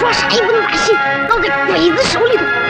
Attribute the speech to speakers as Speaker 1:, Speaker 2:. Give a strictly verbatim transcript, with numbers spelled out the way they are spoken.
Speaker 1: 说啥也不能把心落在鬼子手里头。